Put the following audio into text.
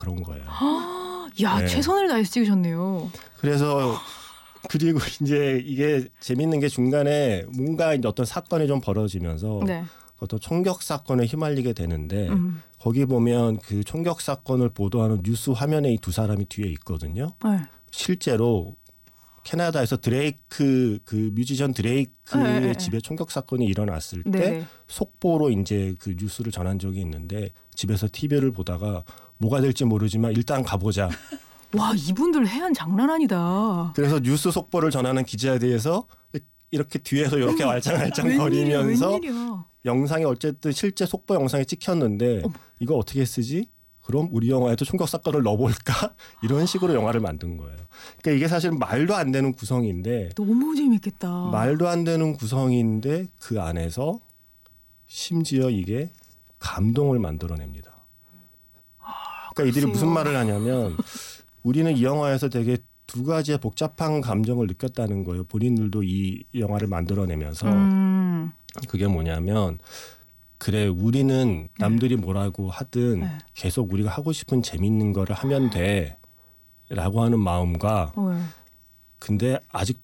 그런 거예요. 야, 네. 최선을 다해서 찍으셨네요. 그래서 그리고 이제 이게 재밌는 게 중간에 뭔가 이제 어떤 사건이 좀 벌어지면서 네. 어떤 총격 사건에 휘말리게 되는데 거기 보면 그 총격 사건을 보도하는 뉴스 화면에 이 두 사람이 뒤에 있거든요. 네. 실제로 캐나다에서 드레이크 그 뮤지션 드레이크의 네. 집에 총격 사건이 일어났을 때 네. 속보로 이제 그 뉴스를 전한 적이 있는데 집에서 TV를 보다가 뭐가 될지 모르지만 일단 가보자. 와, 이분들 해안 장난 아니다. 그래서 뉴스 속보를 전하는 기자에 대해서 이렇게 뒤에서 이렇게 왈짱왈짱 거리면서 웬일이야. 영상이 어쨌든 실제 속보 영상이 찍혔는데 이거 어떻게 쓰지? 그럼 우리 영화에도 총격 사건을 넣어볼까? 이런 식으로 영화를 만든 거예요. 그러니까 이게 사실 말도 안 되는 구성인데 너무 재밌겠다. 말도 안 되는 구성인데 그 안에서 심지어 이게 감동을 만들어냅니다. 그러니까 이들이 무슨 말을 하냐면 우리는 이 영화에서 되게 두 가지의 복잡한 감정을 느꼈다는 거예요. 본인들도 이 영화를 만들어내면서 그게 뭐냐면 그래 우리는 남들이 뭐라고 하든 계속 우리가 하고 싶은 재밌는 거를 하면 돼 라고 하는 마음과 근데 아직